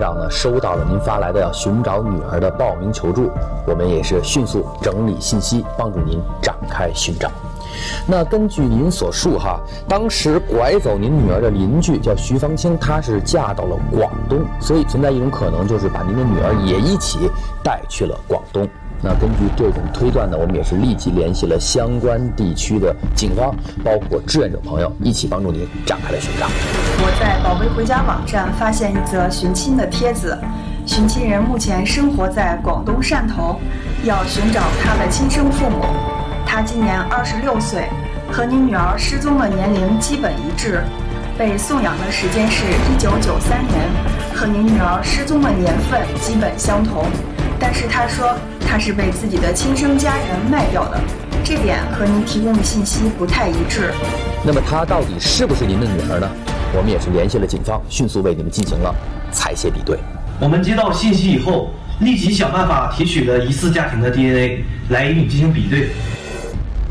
上呢收到了您发来的要寻找女儿的报名求助，我们也是迅速整理信息，帮助您展开寻找。那根据您所述当时拐走您女儿的邻居叫徐芳清，她是嫁到了广东，所以存在一种可能，就是把您的女儿也一起带去了广东。那根据这种推断呢，我们也是立即联系了相关地区的警方，包括志愿者朋友，一起帮助您展开了寻找。 我在宝贝回家网站发现一则寻亲的帖子，寻亲人目前生活在广东汕头，要寻找他的亲生父母。他今年26岁，和您女儿失踪的年龄基本一致，被送养的时间是1993年，和您女儿失踪的年份基本相同。但是他说他是被自己的亲生家人卖掉的，这点和您提供的信息不太一致。 那么他到底是不是您的女儿呢？我们也是联系了警方，迅速为你们进行了采血比对。 我们接到信息以后，立即想办法提取了疑似家庭的 DNA 来与你进行比对。